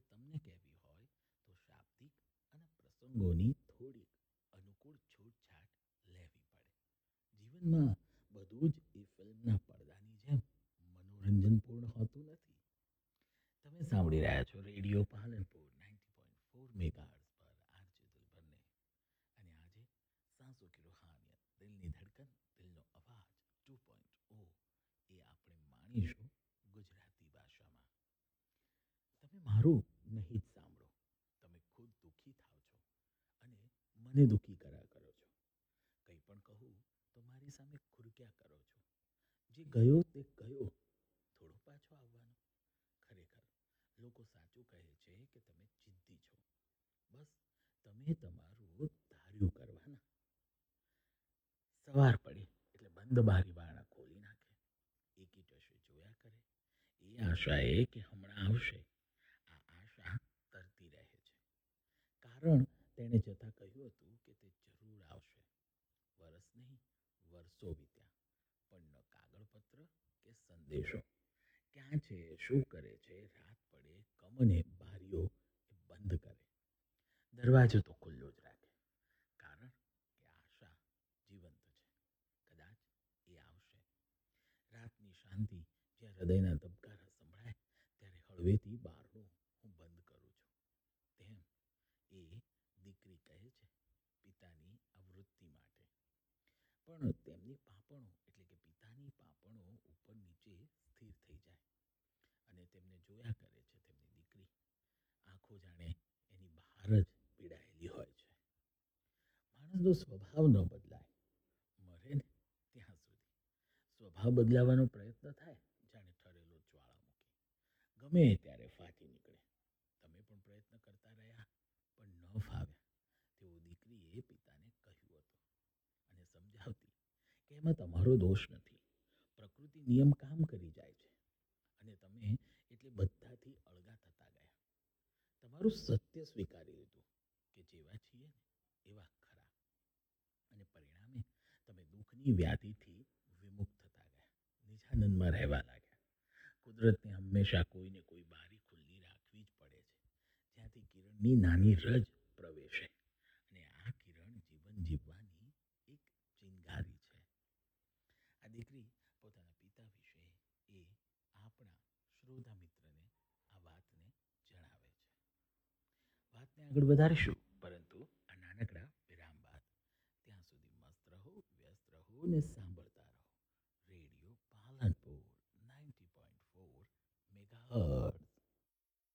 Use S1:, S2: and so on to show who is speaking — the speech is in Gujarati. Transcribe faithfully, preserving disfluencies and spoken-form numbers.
S1: તમને કહેવી હોય તો શાબ્દિક અને પ્રસંગોની થોડીક અનુકૂળ છૂટછાટ લેવી પડે. જીવનમાં બધું જ એ ફિલ્મના પડદાની જેમ મનોરંજનપૂર્ણ હોતું નથી. તમે સાંભળી રહ્યા છો radio Palanpur ninety point four megahertz પર આરજે દિલબરને. અને આજે સાસો કી રૂહાનિયત, દિલની ધડકન, દિલનો અવાજ ટુ પોઈન્ટ ઓ એ આપણે માણીશું ગુજરાતી ભાષામાં. તમે મારું નહીં જ સાંભળો, તમે ખુદ દુઃખી થાવ છો અને મને દુઃખી કર્યા કરો છો. કંઈ પણ કહું તો મારી સામે ખુરક્યા કરો છો. જે ગયો તે ગયો, થોડો પાછો આવવાનો. ખરેખર લોકો સાચું કહે છે કે તમે જિદ્દી છો. બસ તમે તમારું ધાર્યું કરવાના. સવાર પડે એટલે બંધ બારી બારણા ખોલી નાખે. એકી ટશે જોયા કરે. એ આશાએ કે હમણાં આવશે. આ આશા તરતી રહે છે. કારણ તેણે જતાં કહ્યું હતું કે તે જરૂર આવશે. વરસ નહીં, વર્ષો વીત્યા, પણ ન કાગળપત્ર કે સંદેશો. ક્યાં છે, શું કરે છે, રાત પડે કમને બારીઓ એ બંધ કરે. દરવાજો તો ખુલ્લો જ રાખે. કારણ કે આશા જીવંત છે. કદાચ એ આવશે. રાતની શાંતિ જ્યાં હૃદયના ધબકારા સંભળાય ત્યારે હળવેથી બારણું હું બંધ કરું છું. તેમ એ દીકરી કહે છે પિતાની આવૃત્તિ માટે. પણ તેમની પાંપણો એટલે કે પિતાની પાંપણો ઉપર નીચે સ્થિર થઈ જાય અને તેમને જોયા કરે છે તેમની દીકરી. આંખો જાણે એની બહાર જ પીડાયેલી હોય છે. માણસનો સ્વભાવ ન બદલાય, મરે ને ત્યાં સુધી. સ્વભાવ બદલાવાનો પ્રયત્ન થાય જાણે ઠરેલો જ્વાળામુખી. ગમે ત્યારે ફાટી નીકળે. તમે પણ પ્રયત્ન કરતા રહ્યા પણ ન ફાવ્યા તેવું દીકરીએ પિતાને કહ્યું હતું અને સમજાવતી કે એમાં તમારો દોષ નથી. પ્રકૃતિ નિયમ કામ કરી જાય છે અને તમે એટલે બધાથી અળગા થતા ગયા. તમારું સત્ય સ્વીકારી લીધું કે જેવા છીએ ને એવા ખરા. અને પરિણામે તમે દુઃખની વ્યાધિથી વિમુખ થતા ગયા. નિજાનંદમાં રહેવા લાગ્યા. કુદરતને હંમેશા કોઈને કોઈ બારી ખુલ્લી રાખવી જ પડે છે જ્યાંથી કિરણની નાની રજ પ્રવેશે. અને આ કિરણ જીવન જીવવાની એક ચિનગારી છે. આ દીકરી પોતાના પિતા વિશે એ આપણા શ્રોતા મિત્રને આ વાતને જણાવે છે. વાતને આગળ વધારીશું પરંતુ આ નાનકડા વિરામ બાદ. ત્યાં સુધી મસ્ત રહો, વ્યસ્ત રહો ને સાંભળતા રહો radio Palanpur ninety point four megahertz.